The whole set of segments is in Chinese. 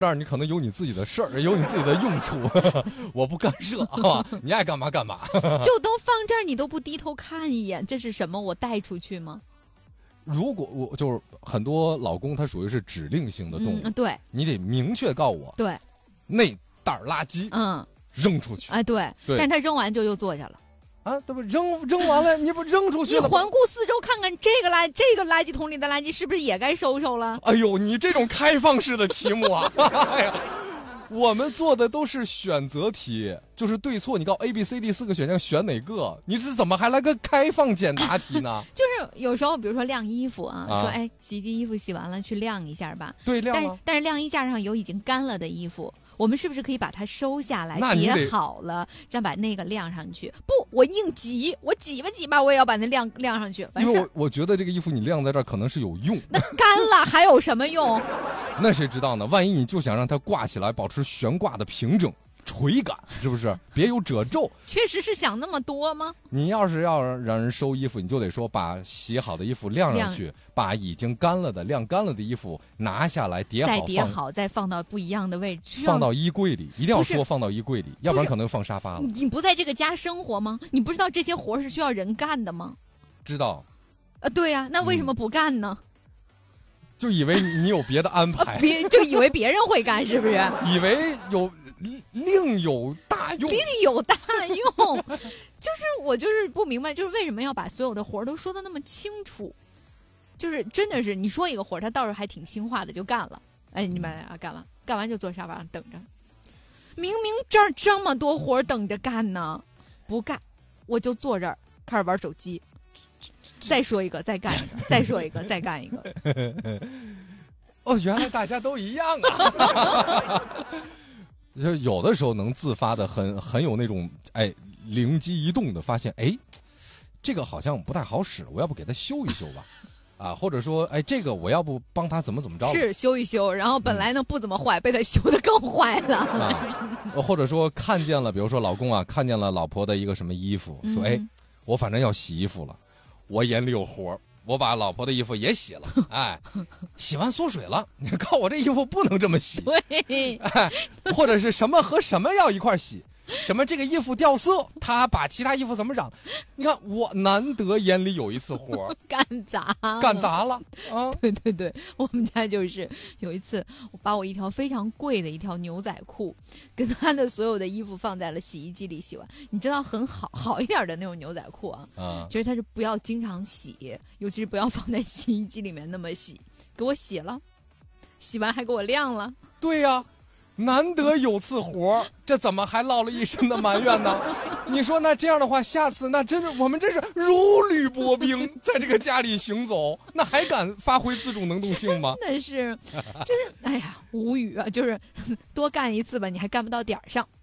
这儿你可能有你自己的事儿，有你自己的用处，我不干涉啊，你爱干嘛干嘛。 就都放这儿，你都不低头看一眼，这是什么？我带出去吗？ 如果我就是很多老公，他属于是指令性的动物， 对， 你得明确告我， 对， 那袋垃圾，扔出去。 哎，对，但是他扔完就又坐下了。 啊，对不？扔完了，你不扔出去了？ 你环顾四周，看看这个垃圾桶里的垃圾是不是也该收收了？ 哎呦，你这种开放式的题目啊！哎呀，我们做的都是选择题，就是对错，你告 A、B、C、D 4个选项选哪个？你是怎么还来个开放简答题呢？ 就是有时候，比如说晾衣服啊，说哎，洗衣机衣服洗完了，去晾一下吧。 对，晾了。 但是晾衣架上有已经干了的衣服。我们是不是可以把它收下来，叠好了，再把那个晾上去？不，我硬挤，我挤吧，我也要把那晾上去。 因为我觉得这个衣服你晾在这儿可能是有用。 那干了还有什么用？ 那谁知道呢？万一你就想让它挂起来，保持悬挂的平整、垂感，是不是？别有褶皱。 确实是想那么多吗？ 你要是要让人收衣服，你就得说把洗好的衣服晾上去，把已经干了的晾干了的衣服拿下来叠好， 再叠好，再放到不一样的位置， 放到衣柜里，一定要说放到衣柜里，要不然可能放沙发了。 你不在这个家生活吗？你不知道这些活是需要人干的吗？ 知道。 对呀，那为什么不干呢？ 就以为你有别的安排， 就以为别人会干，是不是？ 以为有另有大用， 另有大用。就是我就是不明白，就是为什么要把所有的活都说的那么清楚？就是真的是你说一个活，他倒是还挺听话的，就干了。哎，你们干了，干完就坐沙发上等着。明明这儿这么多活等着干呢，不干，我就坐这儿开始玩手机。再说一个，再干一个，再说一个，再干一个。 哦，原来大家都一样啊！就有的时候能自发的很有那种灵机一动的发现，这个好像不太好使，我要不给它修一修吧？啊，或者说这个我要不帮他怎么着？ 是修一修，然后本来呢不怎么坏，被他修得更坏了。 或者说看见了，比如说老公啊，看见了老婆的一个什么衣服，说我反正要洗衣服了。我眼里有活，我把老婆的衣服也洗了，洗完缩水了，你告我这衣服不能这么洗， 对， 或者是什么和什么要一块洗，什么这个衣服掉色，他把其他衣服怎么染？你看我难得眼里有一次活， 干砸了啊！ 对，我们家就是有一次，我把我一条非常贵的一条牛仔裤，跟他的所有的衣服放在了洗衣机里洗完。你知道很好一点的那种牛仔裤啊，其实它是不要经常洗，尤其是不要放在洗衣机里面那么洗。给我洗了，洗完还给我晾了。 对呀。难得有次活，这怎么还落了一身的埋怨呢？你说那这样的话，下次那真是我们真是如履薄冰，在这个家里行走，那还敢发挥自主能动性吗？ 真的是，就是哎呀，无语啊！就是多干一次吧，你还干不到点儿上。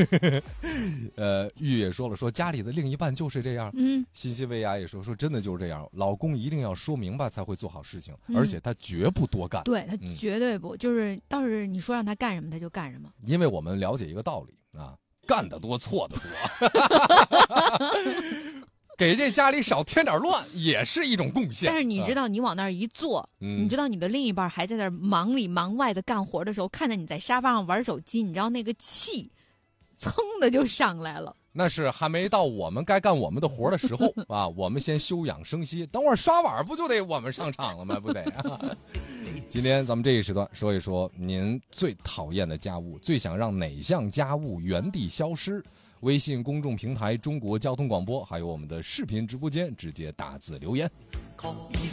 玉也说了，说家里的另一半就是这样。新西维亚也说真的就是这样，老公一定要说明白才会做好事情，而且他绝不多干。 对他绝对不，就是倒是你说让他干什么他就干什么。 因为我们了解一个道理啊，干得多错得多。给这家里少添点乱也是一种贡献。 但是你知道，你往那儿一坐，你知道你的另一半还在那儿忙里忙外的干活的时候，看着你在沙发上玩手机，你知道那个气噌的就上来了。 那是还没到我们该干我们的活的时候啊，我们先休养生息，等会儿刷碗不就得我们上场了吗？不得今天咱们这一时段说一说您最讨厌的家务，最想让哪项家务原地消失？微信公众平台中国交通广播，还有我们的视频直播间直接打字留言。